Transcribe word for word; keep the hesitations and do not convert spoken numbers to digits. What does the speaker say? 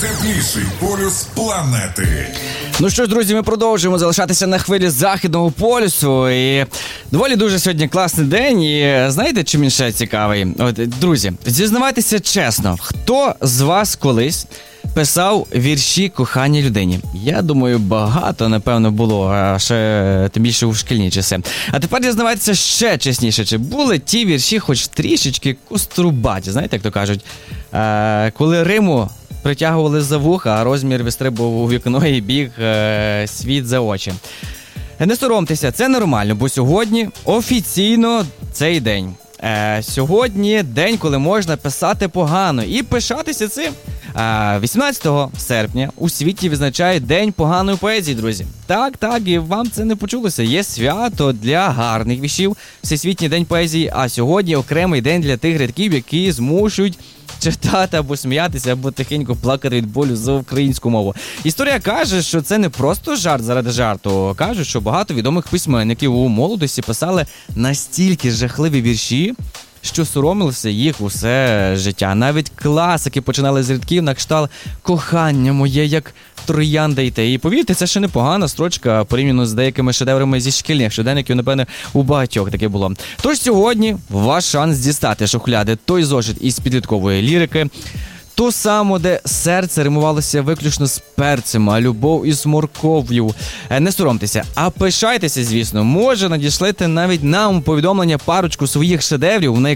Найтепліший полюс планети. Ну що ж, друзі, ми продовжуємо залишатися на хвилі Західного полюсу. І доволі дуже сьогодні класний день. І знаєте, чим він ще цікавий? От, друзі, зізнавайтеся чесно, хто з вас колись писав вірші коханій людині? Я думаю, багато, напевно, було, а ще тим більше у шкільні часи. А тепер дізнавайтеся ще чесніше, чи були ті вірші хоч трішечки кострубаті, знаєте, як то кажуть, е, коли Риму притягували за вуха, а розмір вистрибував у вікно і біг е, світ за очі. Не соромтеся, це нормально, бо сьогодні офіційно цей день. Е, сьогодні день, коли можна писати погано і пишатися цим. Е, вісімнадцятого серпня у світі відзначають День поганої поезії, друзі. Так, так, і вам це не почулося. Є свято для гарних віршів, Всесвітній день поезії, а сьогодні окремий день для тих рядків, які змушують читати або сміятися, або тихенько плакати від болю за українську мову. Історія каже, що це не просто жарт заради жарту. Кажуть, що багато відомих письменників у молодості писали настільки жахливі вірші, що соромилися їх усе життя. Навіть класики починали з рядків на кшталт «Кохання моє, як троянда й те». І повірте, це ще непогана строчка порівняно з деякими шедеврами зі шкільних щоденників, напевне, у багатьох таке було. Тож сьогодні ваш шанс дістати шухляди той зошит із підліткової лірики, ту саму, де серце римувалося виключно з перцем, а любов із морков'ю. Не соромтеся, а пишайтеся, звісно. Може, надішлете навіть нам повідомлення парочку своїх шедеврів в